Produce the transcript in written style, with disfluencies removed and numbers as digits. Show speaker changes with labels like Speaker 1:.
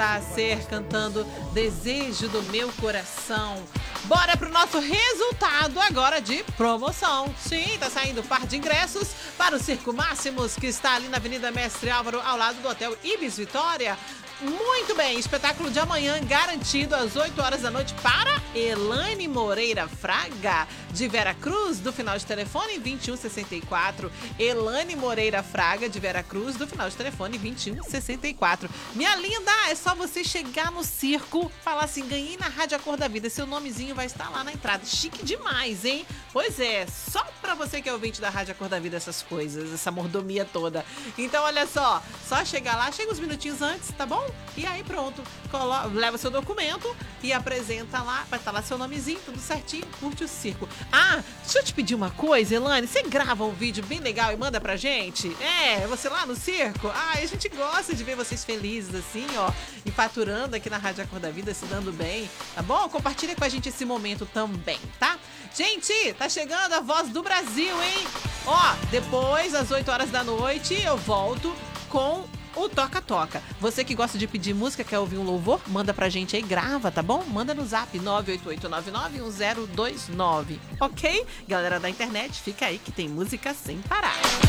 Speaker 1: a ser cantando Desejo do Meu Coração. Bora pro nosso resultado agora de promoção. Sim, tá saindo par de ingressos para o Circo Máximos, que está ali na Avenida Mestre Álvaro, ao lado do Hotel Ibis Vitória. Muito bem, espetáculo de amanhã garantido às 8 horas da noite para Elane Moreira Fraga, de Vera Cruz, do final de telefone 2164. Elane Moreira Fraga, de Vera Cruz, do final de telefone 2164. Minha linda, é só você chegar no circo, falar assim, ganhei na Rádio A Cor da Vida, seu nomezinho vai estar lá na entrada. Chique demais, hein? Pois é, só pra você que é ouvinte da Rádio A Cor da Vida essas coisas, essa mordomia toda. Então olha só chegar lá, chega uns minutinhos antes, tá bom? E aí pronto, leva seu documento e apresenta lá, vai estar lá seu nomezinho, tudo certinho, curte o circo. Ah, deixa eu te pedir uma coisa, Elane, você grava um vídeo bem legal e manda pra gente? Você lá no circo? A gente gosta de ver vocês felizes assim, ó, e faturando aqui na Rádio A Cor da Vida, se dando bem, tá bom? Compartilha com a gente esse momento também, tá? Gente, tá chegando a Voz do Brasil, hein? Ó, depois, às 8 horas da noite, eu volto com o Toca Toca. Você que gosta de pedir música, quer ouvir um louvor? Manda pra gente aí, grava, tá bom? Manda no zap 988991029, ok? Galera da internet, fica aí que tem música sem parar.